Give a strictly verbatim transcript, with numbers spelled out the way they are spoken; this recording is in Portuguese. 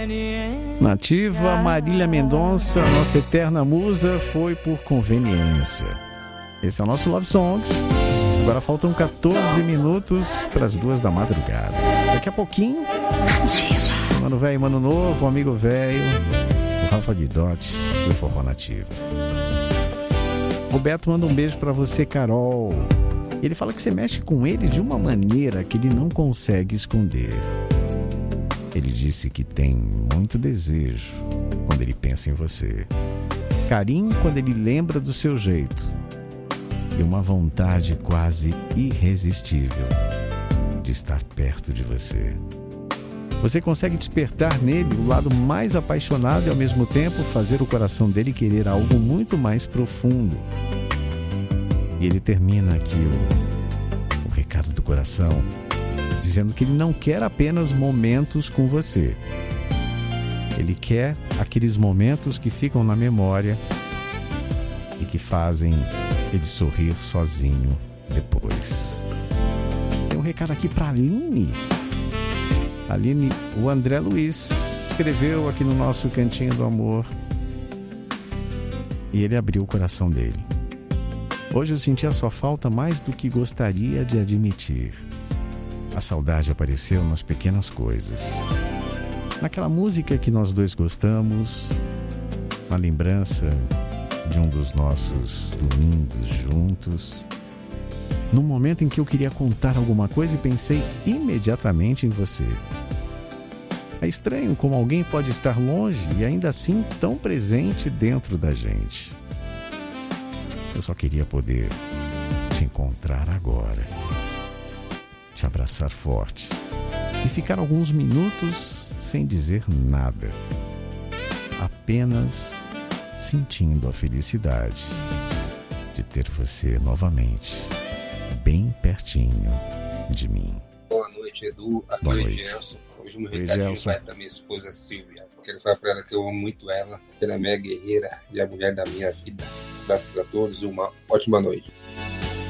Nativa, Marília Mendonça, nossa eterna musa, foi por conveniência. Esse é o nosso Love Songs. Agora faltam catorze minutos para as duas da madrugada. Daqui a pouquinho, mano velho, mano novo, amigo velho, o Rafa Guidotti do Forró Nativo. Roberto manda um beijo para você, Carol. Ele fala que você mexe com ele de uma maneira que ele não consegue esconder. Ele disse que tem muito desejo quando ele pensa em você, carinho quando ele lembra do seu jeito e uma vontade quase irresistível de estar perto de você. Você consegue despertar nele o lado mais apaixonado e ao mesmo tempo fazer o coração dele querer algo muito mais profundo. E ele termina aqui o, o recado do coração dizendo que ele não quer apenas momentos com você. Ele quer aqueles momentos que ficam na memória e que fazem ele sorrir sozinho depois. Tem um recado aqui para a Aline. Aline, o André Luiz escreveu aqui no nosso Cantinho do Amor e ele abriu o coração dele. Hoje eu senti a sua falta mais do que gostaria de admitir. A saudade apareceu nas pequenas coisas. Naquela música que nós dois gostamos, na lembrança de um dos nossos domingos juntos, num momento em que eu queria contar alguma coisa e pensei imediatamente em você. É estranho como alguém pode estar longe e ainda assim tão presente dentro da gente. Eu só queria poder te encontrar agora, te abraçar forte e ficar alguns minutos sem dizer nada, apenas sentindo a felicidade de ter você novamente bem pertinho de mim. Boa noite, Edu. Aqui é o Gelson. Hoje um recadinho vai para minha esposa Silvia. Quero falar para ela que eu amo muito ela, que ela é minha guerreira e a mulher da minha vida. Graças a todos e uma ótima noite.